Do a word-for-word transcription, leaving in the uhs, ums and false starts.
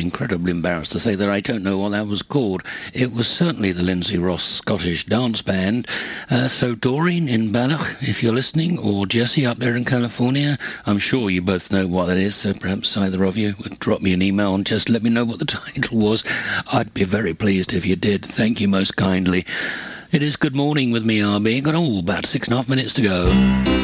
incredibly embarrassed to say that I don't know what that was called. It was certainly the Lindsay Ross Scottish Dance Band. Uh, so Doreen in Balloch, if you're listening, or Jesse up there in California, I'm sure you both know what that is, so perhaps either of you would drop me an email and just let me know what the title was. I'd be very pleased if you did. Thank you most kindly. It is Good Morning with me, R B. Got all about six and a half minutes to go.